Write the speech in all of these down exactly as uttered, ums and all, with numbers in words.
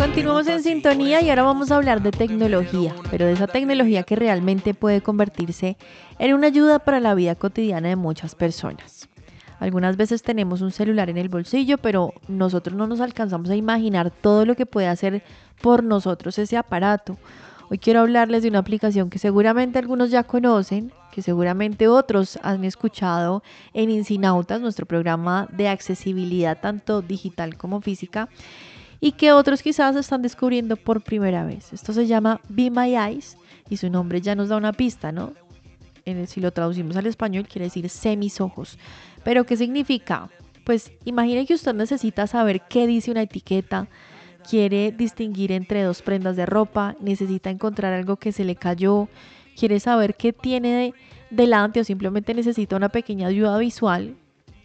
Continuamos en sintonía y ahora vamos a hablar de tecnología, pero de esa tecnología que realmente puede convertirse en una ayuda para la vida cotidiana de muchas personas. Algunas veces tenemos un celular en el bolsillo, pero nosotros no nos alcanzamos a imaginar todo lo que puede hacer por nosotros ese aparato. Hoy quiero hablarles de una aplicación que seguramente algunos ya conocen, que seguramente otros han escuchado en Incinautas, nuestro programa de accesibilidad tanto digital como física, y que otros quizás están descubriendo por primera vez. Esto se llama Be My Eyes y su nombre ya nos da una pista, ¿no? En el, si lo traducimos al español quiere decir sé mis ojos. ¿Pero qué significa? Pues imagine que usted necesita saber qué dice una etiqueta, quiere distinguir entre dos prendas de ropa, necesita encontrar algo que se le cayó, quiere saber qué tiene de, delante o simplemente necesita una pequeña ayuda visual,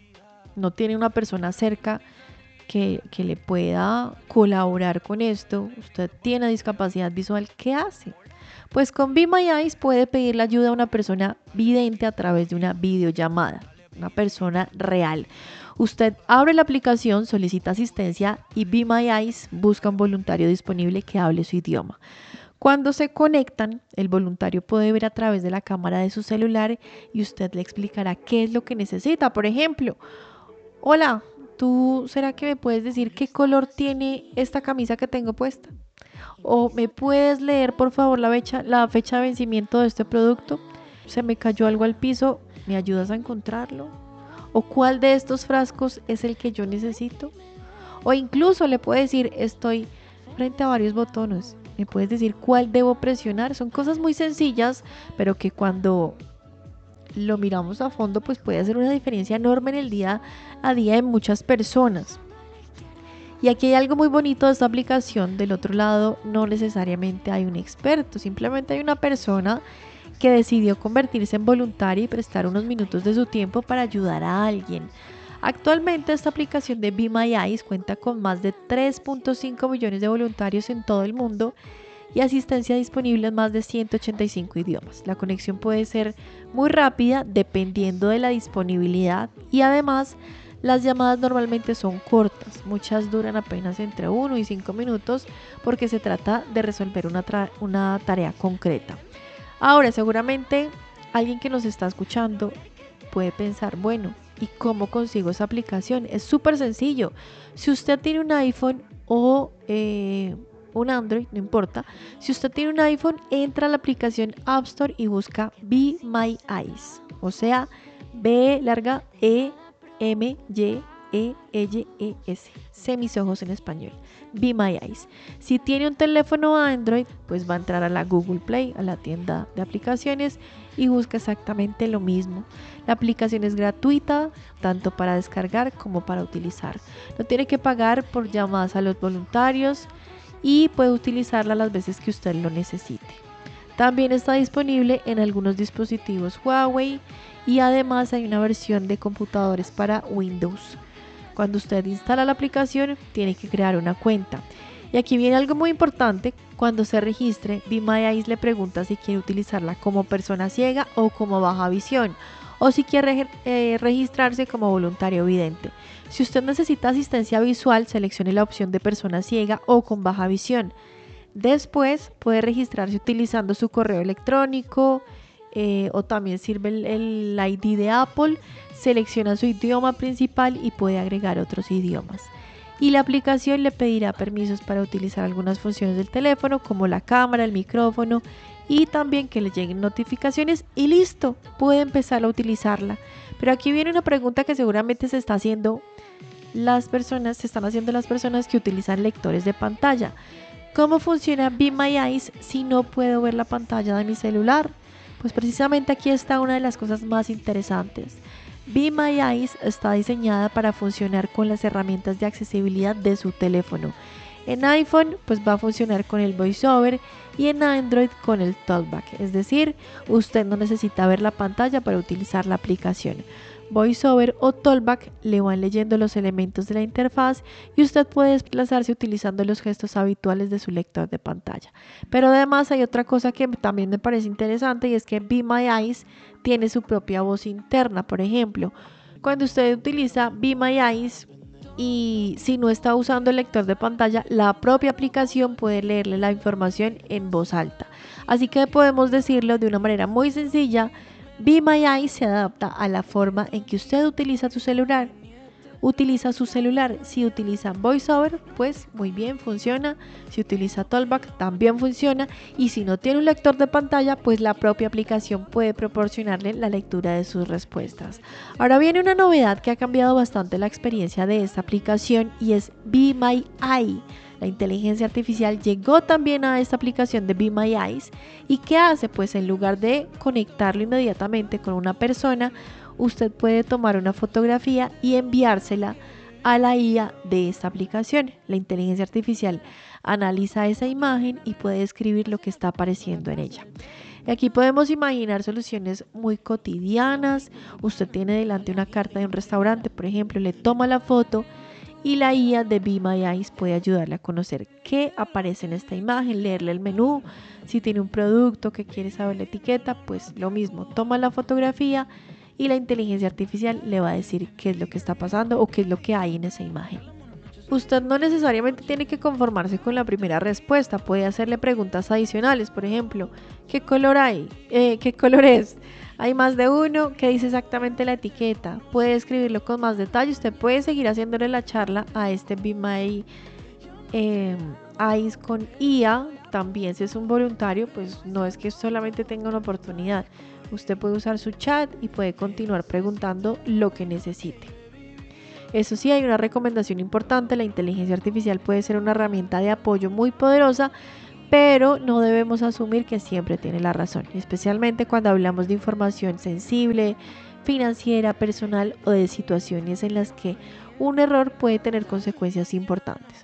no tiene una persona cerca que, que le pueda colaborar con esto, usted tiene discapacidad visual, ¿qué hace? Pues con Be My Eyes puede pedir la ayuda a una persona vidente a través de una videollamada, una persona real. Usted abre la aplicación, solicita asistencia y Be My Eyes busca un voluntario disponible que hable su idioma. Cuando se conectan, el voluntario puede ver a través de la cámara de su celular y usted le explicará qué es lo que necesita. Por ejemplo, hola, ¿tú será que me puedes decir qué color tiene esta camisa que tengo puesta? ¿O me puedes leer por favor la fecha, la fecha de vencimiento de este producto? ¿Se me cayó algo al piso? ¿Me ayudas a encontrarlo? ¿O cuál de estos frascos es el que yo necesito? O incluso le puedo decir, estoy frente a varios botones. ¿Me puedes decir cuál debo presionar? Son cosas muy sencillas, pero que cuando lo miramos a fondo, pues puede hacer una diferencia enorme en el día a día de muchas personas. Y aquí hay algo muy bonito de esta aplicación. Del otro lado, no necesariamente hay un experto, simplemente hay una persona que decidió convertirse en voluntaria y prestar unos minutos de su tiempo para ayudar a alguien. Actualmente esta aplicación de Be My Eyes cuenta con más de tres punto cinco millones de voluntarios en todo el mundo y asistencia disponible en más de ciento ochenta y cinco idiomas. La conexión puede ser muy rápida dependiendo de la disponibilidad y además las llamadas normalmente son cortas, muchas duran apenas entre uno y cinco minutos porque se trata de resolver una, una tarea concreta. Ahora, seguramente alguien que nos está escuchando puede pensar, bueno, ¿y cómo consigo esa aplicación? Es súper sencillo. Si usted tiene un iPhone o eh, un Android, no importa. Si usted tiene un iPhone, entra a la aplicación App Store y busca Be My Eyes. O sea, B larga E M Y E L E S. Sé mis ojos en español. Be My Eyes. Si tiene un teléfono Android, pues va a entrar a la Google Play, a la tienda de aplicaciones y busca exactamente lo mismo. La aplicación es gratuita, tanto para descargar como para utilizar. No tiene que pagar por llamadas a los voluntarios y puede utilizarla las veces que usted lo necesite. También está disponible en algunos dispositivos Huawei y además hay una versión de computadores para Windows. Cuando usted instala la aplicación, tiene que crear una cuenta. Y aquí viene algo muy importante. Cuando se registre, Be My Eyes le pregunta si quiere utilizarla como persona ciega o como baja visión, o si quiere eh, registrarse como voluntario vidente. Si usted necesita asistencia visual, seleccione la opción de persona ciega o con baja visión. Después puede registrarse utilizando su correo electrónico eh, o también sirve el, el I D de Apple. Selecciona su idioma principal y puede agregar otros idiomas. Y la aplicación le pedirá permisos para utilizar algunas funciones del teléfono como la cámara, el micrófono y también que le lleguen notificaciones y listo, puede empezar a utilizarla. Pero aquí viene una pregunta que seguramente se está haciendo las personas, se están haciendo las personas que utilizan lectores de pantalla. ¿Cómo funciona Be My Eyes si no puedo ver la pantalla de mi celular? Pues precisamente aquí está una de las cosas más interesantes. Be My Eyes está diseñada para funcionar con las herramientas de accesibilidad de su teléfono. En iPhone pues va a funcionar con el VoiceOver y en Android con el TalkBack, es decir, usted no necesita ver la pantalla para utilizar la aplicación. VoiceOver o TalkBack le van leyendo los elementos de la interfaz y usted puede desplazarse utilizando los gestos habituales de su lector de pantalla. Pero además hay otra cosa que también me parece interesante y es que Be My Eyes tiene su propia voz interna. Por ejemplo, cuando usted utiliza Be My Eyes y si no está usando el lector de pantalla, la propia aplicación puede leerle la información en voz alta. Así que podemos decirlo de una manera muy sencilla: Be My Eyes se adapta a la forma en que usted utiliza su celular. Utiliza su celular. Si utiliza VoiceOver, pues muy bien, funciona. Si utiliza Talkback, también funciona. Y si no tiene un lector de pantalla, pues la propia aplicación puede proporcionarle la lectura de sus respuestas. Ahora viene una novedad que ha cambiado bastante la experiencia de esta aplicación, y es Be My Eye. La inteligencia artificial llegó también a esta aplicación de Be My Eyes. ¿Y qué hace? Pues en lugar de conectarlo inmediatamente con una persona, usted puede tomar una fotografía y enviársela a la I A de esta aplicación. La inteligencia artificial analiza esa imagen y puede escribir lo que está apareciendo en ella. Aquí podemos imaginar soluciones muy cotidianas. Usted tiene delante una carta de un restaurante, por ejemplo, le toma la foto y la I A de Be My Eyes puede ayudarle a conocer qué aparece en esta imagen, leerle el menú. Si tiene un producto que quiere saber la etiqueta, pues lo mismo, toma la fotografía y la inteligencia artificial le va a decir qué es lo que está pasando o qué es lo que hay en esa imagen. Usted no necesariamente tiene que conformarse con la primera respuesta, puede hacerle preguntas adicionales, por ejemplo, ¿qué color hay? Eh, ¿Qué color es? Hay más de uno, ¿qué dice exactamente la etiqueta? Puede escribirlo con más detalle. Usted puede seguir haciéndole la charla a este Be My eh, Eyes con I A. También, si es un voluntario, pues no es que solamente tenga una oportunidad. Usted puede usar su chat y puede continuar preguntando lo que necesite. Eso sí, hay una recomendación importante: la inteligencia artificial puede ser una herramienta de apoyo muy poderosa, pero no debemos asumir que siempre tiene la razón, especialmente cuando hablamos de información sensible, financiera, personal o de situaciones en las que un error puede tener consecuencias importantes.